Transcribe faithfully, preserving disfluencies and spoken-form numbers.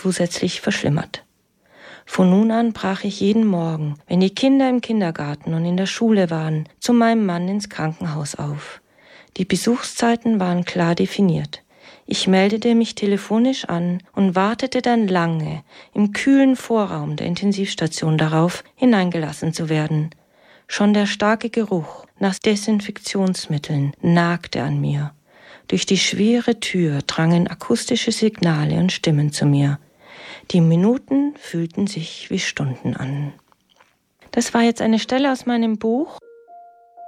zusätzlich verschlimmert. Von nun an brach ich jeden Morgen, wenn die Kinder im Kindergarten und in der Schule waren, zu meinem Mann ins Krankenhaus auf. Die Besuchszeiten waren klar definiert. Ich meldete mich telefonisch an und wartete dann lange im kühlen Vorraum der Intensivstation darauf, hineingelassen zu werden. Schon der starke Geruch nach Desinfektionsmitteln nagte an mir. Durch die schwere Tür drangen akustische Signale und Stimmen zu mir. Die Minuten fühlten sich wie Stunden an. Das war jetzt eine Stelle aus meinem Buch